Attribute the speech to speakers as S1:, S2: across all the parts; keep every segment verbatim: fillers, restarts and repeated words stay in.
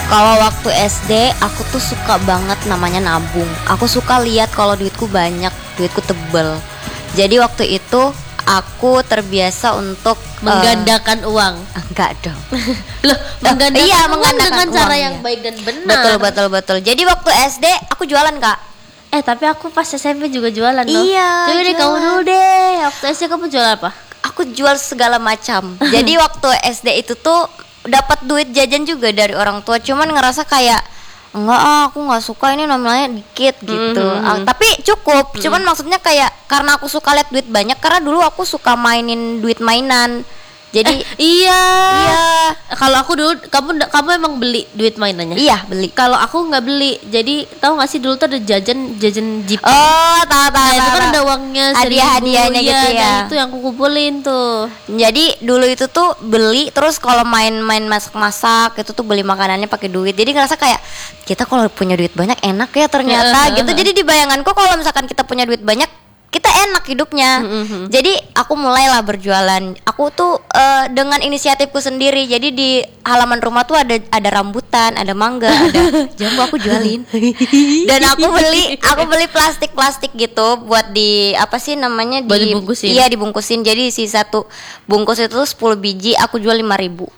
S1: Kalau waktu S D aku tuh suka banget namanya nabung. Aku suka lihat kalau duitku banyak, duitku tebel. Jadi waktu itu aku terbiasa untuk
S2: menggandakan uh, uang.
S1: Enggak dong.
S2: Loh, menggandakan
S1: iya,
S2: uang
S1: menggandakan
S2: dengan cara
S1: uang,
S2: yang
S1: ya.
S2: baik dan benar.
S1: Betul betul betul. Jadi waktu S D aku jualan, Kak.
S2: Eh, tapi aku pas S M P juga jualan loh.
S1: Iya.
S2: Coba deh kamu dulu deh. Waktu S D kamu jual apa?
S1: Aku jual segala macam. Jadi waktu S D itu tuh dapat duit jajan juga dari orang tua. Cuman ngerasa kayak enggak ah, aku nggak suka, ini nominalnya dikit gitu.
S2: Mm-hmm.
S1: ah, Tapi cukup.
S2: Mm-hmm.
S1: Cuman maksudnya kayak karena aku suka lihat duit banyak. Karena dulu aku suka mainin duit mainan. Jadi
S2: eh, iya.
S1: Iya.
S2: Kalau aku dulu, kamu kamu emang beli duit mainannya?
S1: Iya, beli.
S2: Kalau aku nggak beli. Jadi tahu nggak sih dulu tuh ada jajan jajan Jeep.
S1: Oh, tahu tahu.
S2: Nah, itu kan
S1: tahu.
S2: ada uangnya seribu.
S1: Hadiah-hadiahnya gitu ya.
S2: Nah, itu yang aku kumpulin tuh.
S1: Jadi dulu itu tuh beli, terus kalau main-main masak-masak itu tuh beli makanannya pakai duit. Jadi ngerasa kayak kita kalau punya duit banyak enak ya ternyata gitu. Jadi di bayanganku kalau misalkan kita punya duit banyak, kita enak hidupnya.
S2: Mm-hmm.
S1: Jadi aku mulailah berjualan. Aku tuh uh, dengan inisiatifku sendiri. Jadi di halaman rumah tuh ada ada rambutan, ada mangga, ada jambu, aku jualin. Dan aku beli aku beli plastik-plastik gitu buat di apa sih namanya,
S2: buat
S1: di
S2: dibungkusin.
S1: Iya, dibungkusin. Jadi si satu bungkus itu sepuluh biji, aku jual lima ribu.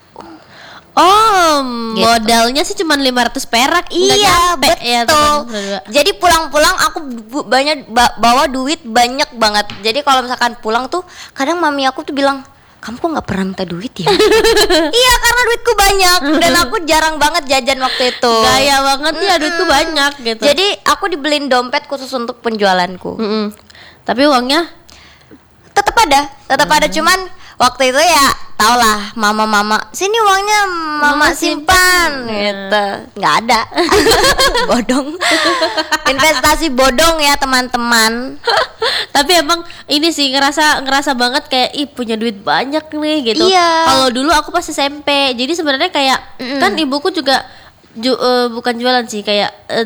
S2: Oh,
S1: gitu.
S2: Modalnya sih cuma lima ratus perak.
S1: Iya,
S2: nyampe,
S1: betul.
S2: Ya, teman-teman.
S1: Jadi pulang-pulang aku bu- banyak ba- bawa duit banyak banget. Jadi kalau misalkan pulang tuh kadang mami aku tuh bilang, kamu kok nggak pernah minta duit ya? Iya, karena duitku banyak dan aku jarang banget jajan waktu itu.
S2: Gaya banget ya, duitku banyak gitu.
S1: Jadi aku dibeliin dompet khusus untuk penjualanku.
S2: Mm-mm. Tapi uangnya
S1: Tetap ada, tetap ada, cuman waktu itu ya tau lah, mama-mama sini uangnya mama,
S2: Mama
S1: simpan,
S2: simpan.
S1: gitu. Nggak ada. Bodong. Investasi bodong ya teman-teman.
S2: tapi emang ini sih ngerasa ngerasa banget kayak ih punya duit banyak nih gitu.
S1: Iya.
S2: Kalau dulu aku pas S M P, jadi sebenarnya kayak
S1: Mm-mm.
S2: kan ibuku juga ju, uh, bukan jualan sih, kayak uh,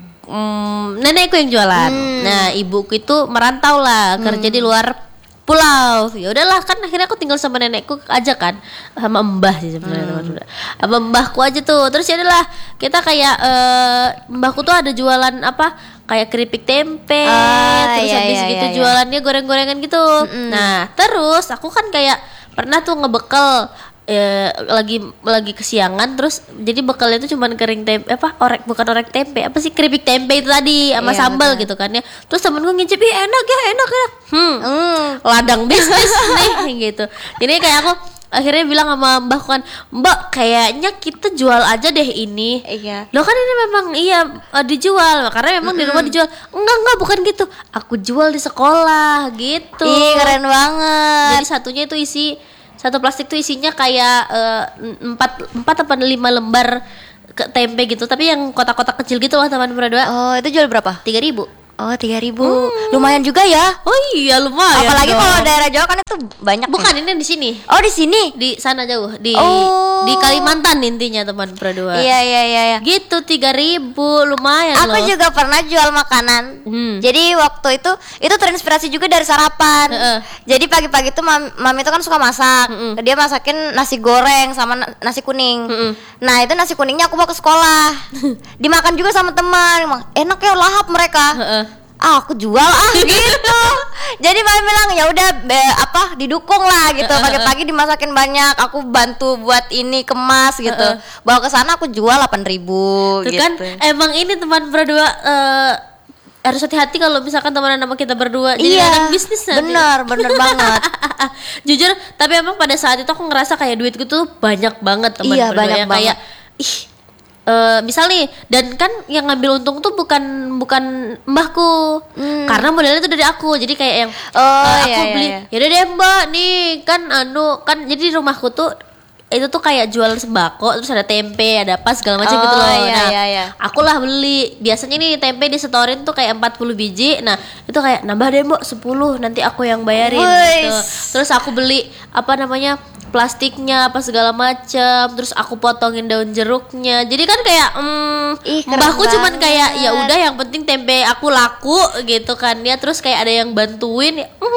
S2: mm, nenekku yang jualan.
S1: Mm.
S2: Nah, ibuku itu merantau lah, kerja di luar pulau. Ya udahlah, kan akhirnya aku tinggal sama nenekku aja kan, sama mbah sih sebenarnya,
S1: Hmm.
S2: teman-teman. Sama mbahku aja tuh. Terus ya udahlah, kita kayak uh, mbahku tuh ada jualan apa? Kayak keripik tempe.
S1: Ah,
S2: terus
S1: iya,
S2: habis
S1: iya,
S2: gitu
S1: iya, iya.
S2: jualannya goreng-gorengan gitu.
S1: Mm-mm.
S2: Nah, terus aku kan kayak pernah tuh ngebekel eh, lagi lagi kesiangan, terus jadi bekalnya tuh cuman kering tempe apa orek bukan orek tempe, apa sih, keripik tempe itu tadi sama
S1: Iya,
S2: sambal
S1: betul.
S2: gitu kan ya. Terus temenku ngicip, ih enak ya, enak enak. Hmm.
S1: Hmm.
S2: Ladang bisnis nih gitu. Jadi kayak aku akhirnya bilang sama mbak kan, mbak kayaknya kita jual aja deh ini.
S1: Iya.
S2: Loh kan ini memang iya uh, dijual, karena memang di rumah dijual. Enggak enggak bukan gitu, aku jual di sekolah gitu.
S1: Ih, keren banget.
S2: Jadi satunya itu isi satu plastik tuh isinya kayak uh, empat empat apa lima lembar ke tempe gitu, tapi yang kotak-kotak kecil gitu loh teman berdua.
S1: Oh, itu jual berapa?
S2: Tiga ribu.
S1: Oh, tiga ribu. Lumayan juga ya.
S2: Oh iya lumayan.
S1: Apalagi
S2: dong.
S1: kalau daerah Jawa kan itu banyak.
S2: Bukan,
S1: ya?
S2: ini di sini.
S1: Oh, di sini.
S2: Di sana jauh, di
S1: Oh.
S2: di Kalimantan intinya teman berdua.
S1: Iya, iya, iya, iya.
S2: Gitu tiga ribu lumayan
S1: Aku
S2: loh.
S1: juga pernah jual makanan.
S2: Hmm.
S1: Jadi waktu itu itu terinspirasi juga dari sarapan.
S2: Heeh.
S1: Jadi pagi-pagi tuh mam, mami itu kan suka masak.
S2: Mm-mm.
S1: Dia masakin nasi goreng sama na- nasi kuning.
S2: Mm-mm.
S1: Nah, itu nasi kuningnya aku bawa ke sekolah. Dimakan juga sama teman. Emang enak ya, lahap mereka.
S2: Heeh.
S1: Ah, aku jual ah gitu. Jadi mami bilang ya udah be- apa didukung lah gitu. Pagi-pagi dimasakin banyak, aku bantu buat ini kemas gitu. Bawa ke sana aku jual delapan ribu
S2: Tuh
S1: gitu.
S2: kan emang ini teman berdua eh, harus hati-hati kalau misalkan temenan sama kita berdua. Jadi
S1: Iya,
S2: ada bisnis nanti.
S1: bener, bener banget.
S2: Jujur, tapi emang pada saat itu aku ngerasa kayak duitku tuh banyak banget teman
S1: Iya,
S2: berdua
S1: banyak
S2: yang kayak ih eh, misal nih, dan kan yang ngambil untung tuh bukan bukan mbahku,
S1: Hmm.
S2: karena modalnya tuh dari aku. Jadi kayak yang
S1: Oh,
S2: eh, aku
S1: iya, iya,
S2: beli
S1: iya.
S2: ya udah deh mbak nih kan anu kan, jadi di rumahku tuh itu tuh kayak jual sembako, terus ada tempe, ada apa segala macam
S1: Oh,
S2: gitu loh.
S1: iya,
S2: Nah,
S1: iya, iya.
S2: aku lah beli. Biasanya nih tempe disetorin tuh kayak empat puluh biji. Nah, itu kayak nambah deh, Mbak, sepuluh, nanti aku yang bayarin gitu.
S1: Wis.
S2: Terus aku beli apa namanya? Plastiknya apa segala macam. Terus aku potongin daun jeruknya. Jadi kan kayak mm,
S1: Ih, keren
S2: mbahku cuman
S1: banget.
S2: kayak ya udah yang penting tempe aku laku gitu kan. Dia terus kayak ada yang bantuin ya. mm,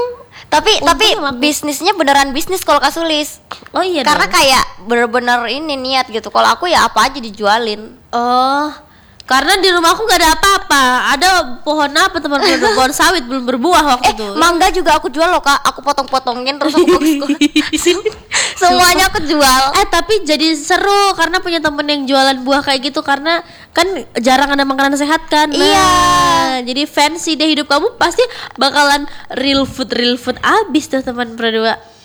S1: Tapi
S2: Untung
S1: tapi
S2: sama aku.
S1: bisnisnya beneran bisnis kalau Kak Sulis.
S2: Oh iya
S1: Karena
S2: dong.
S1: kayak bener-bener ini niat gitu. Kalau aku ya apa aja dijualin.
S2: Oh, karena di rumahku gak ada apa-apa. Ada pohon apa teman-teman? Pohon sawit belum berbuah waktu
S1: Eh,
S2: itu.
S1: mangga juga aku jual loh Kak. Aku potong-potongin terus aku bagus. Semuanya aku jual.
S2: Eh tapi jadi seru karena punya temen yang jualan buah kayak gitu, karena kan jarang ada makanan sehat kan. Nah,
S1: Iya.
S2: jadi fancy deh hidup kamu, pasti bakalan real food real food abis tuh teman berdua.